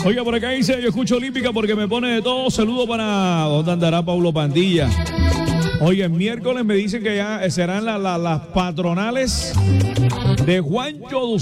Oiga, por acá dice, yo escucho Olímpica porque me pone de todo. Saludo para... ¿Dónde andará Paulo Pandilla? Oye, el miércoles me dicen que ya serán las patronales de Juancho